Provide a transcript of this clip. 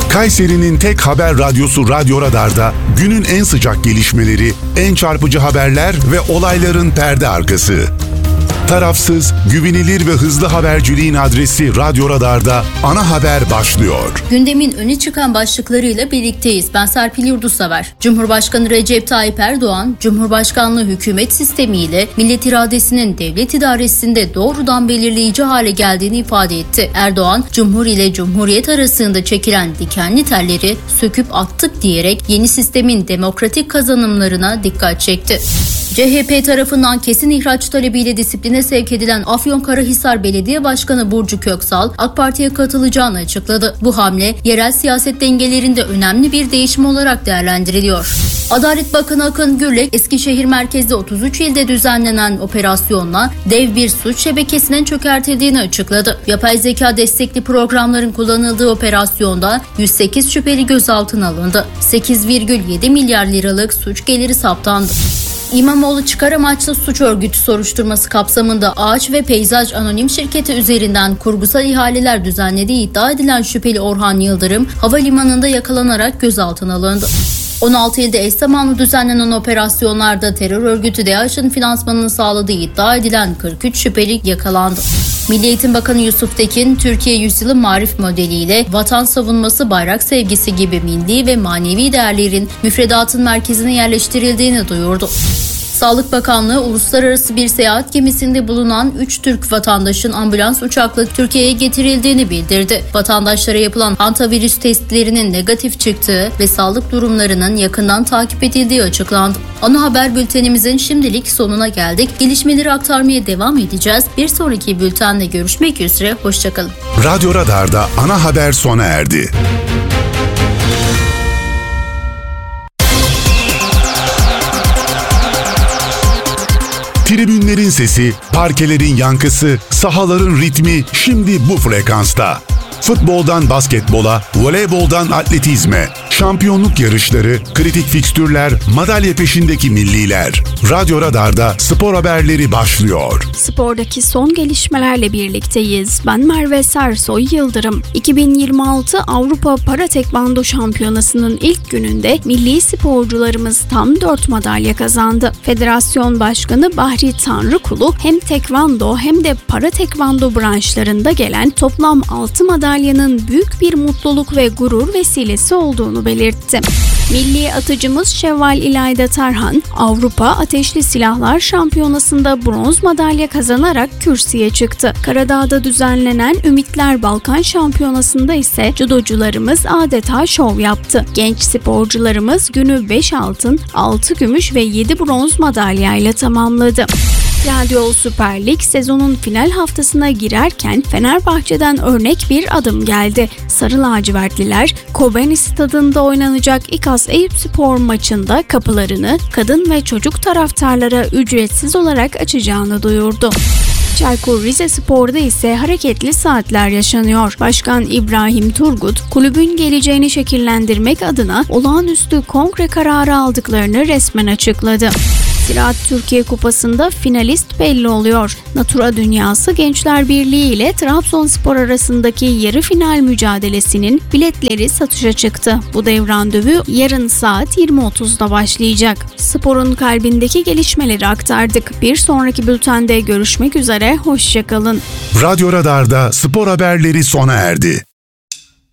Kayseri'nin tek haber radyosu Radyo Radar'da günün en sıcak gelişmeleri, en çarpıcı haberler ve olayların perde arkası. Tarafsız, güvenilir ve hızlı haberciliğin adresi Radyo Radar'da ana haber başlıyor. Gündemin öne çıkan başlıklarıyla birlikteyiz. Ben Serpil Yurdusever. Cumhurbaşkanı Recep Tayyip Erdoğan, Cumhurbaşkanlığı hükümet sistemiyle millet iradesinin devlet idaresinde doğrudan belirleyici hale geldiğini ifade etti. Erdoğan, Cumhur ile Cumhuriyet arasında çekilen dikenli telleri söküp attık diyerek yeni sistemin demokratik kazanımlarına dikkat çekti. CHP tarafından kesin ihraç talebiyle disipline sevk edilen Afyonkarahisar Belediye Başkanı Burcu Köksal, AK Parti'ye katılacağını açıkladı. Bu hamle yerel siyaset dengelerinde önemli bir değişim olarak değerlendiriliyor. Adalet Bakanı Akın Gürlek, Eskişehir merkezli 33 ilde düzenlenen operasyonla dev bir suç şebekesinin çökertildiğini açıkladı. Yapay zeka destekli programların kullanıldığı operasyonda 108 şüpheli gözaltına alındı. 8,7 milyar liralık suç geliri saptandı. İmamoğlu çıkar amaçlı suç örgütü soruşturması kapsamında Ağaç ve Peyzaj Anonim Şirketi üzerinden kurgusal ihaleler düzenlediği iddia edilen şüpheli Orhan Yıldırım havalimanında yakalanarak gözaltına alındı. 16 ilde eş zamanlı düzenlenen operasyonlarda terör örgütü DAEŞ'in finansmanını sağladığı iddia edilen 43 şüpheli yakalandı. Milli Eğitim Bakanı Yusuf Tekin, Türkiye Yüzyılı Marif modeliyle vatan savunması, bayrak sevgisi gibi milli ve manevi değerlerin müfredatın merkezine yerleştirildiğini duyurdu. Sağlık Bakanlığı, uluslararası bir seyahat gemisinde bulunan 3 Türk vatandaşın ambulans uçakla Türkiye'ye getirildiğini bildirdi. Vatandaşlara yapılan hantavirüs testlerinin negatif çıktığı ve sağlık durumlarının yakından takip edildiği açıklandı. Ana haber bültenimizin şimdilik sonuna geldik. Gelişmeleri aktarmaya devam edeceğiz. Bir sonraki bültenle görüşmek üzere. Hoşçakalın. Radyo Radar'da ana haber sona erdi. Tribünlerin sesi, parkelerin yankısı, sahaların ritmi şimdi bu frekansta. Futboldan basketbola, voleyboldan atletizme, şampiyonluk yarışları, kritik fikstürler, madalya peşindeki milliler. Radyo Radar'da spor haberleri başlıyor. Spordaki son gelişmelerle birlikteyiz. Ben Merve Sersoy Yıldırım. 2026 Avrupa Para Tekvando Şampiyonası'nın ilk gününde milli sporcularımız tam 4 madalya kazandı. Federasyon Başkanı Bahri Tanrıkulu hem tekvando hem de para tekvando branşlarında gelen toplam 6 madalyanın büyük bir mutluluk ve gurur vesilesi olduğunu belirtti. Milli atıcımız Şevval İlayda Tarhan, Avrupa Ateşli Silahlar Şampiyonası'nda bronz madalya kazanarak kürsüye çıktı. Karadağ'da düzenlenen Ümitler Balkan Şampiyonası'nda ise judocularımız adeta şov yaptı. Genç sporcularımız günü 5 altın, 6 gümüş ve 7 bronz madalyayla tamamladı. Trendyol Süper Lig sezonun final haftasına girerken Fenerbahçe'den örnek bir adım geldi. Sarı lacivertliler, Kobani Stadı'nda oynanacak İKAS Eyüpspor maçında kapılarını kadın ve çocuk taraftarlara ücretsiz olarak açacağını duyurdu. Çaykur Rizespor'da ise hareketli saatler yaşanıyor. Başkan İbrahim Turgut, kulübün geleceğini şekillendirmek adına olağanüstü kongre kararı aldıklarını resmen açıkladı. Ziraat Türkiye Kupası'nda finalist belli oluyor. Natura Dünyası Gençler Birliği ile Trabzonspor arasındaki yarı final mücadelesinin biletleri satışa çıktı. Bu dev randevu yarın saat 20.30'da başlayacak. Sporun kalbindeki gelişmeleri aktardık. Bir sonraki bültende görüşmek üzere, hoşçakalın. Radyo Radar'da spor haberleri sona erdi.